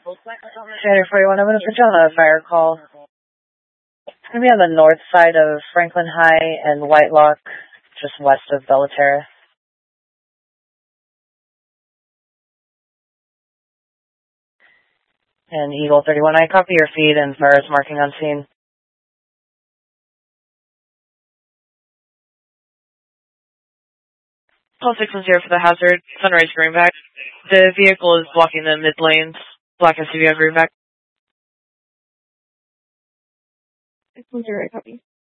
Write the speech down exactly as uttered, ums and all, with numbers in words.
Shader forty-one, I'm going to put you on a fire call. It's going to be on the north side of Franklin High and Whitelock, just west of Bellaterra. And Eagle thirty-one, I copy your feed and fire is marking on scene. Call six one zero for the hazard, Sunrise Greenback. The vehicle is blocking the mid lanes. Black S U V on Greenback. six one zero, copy.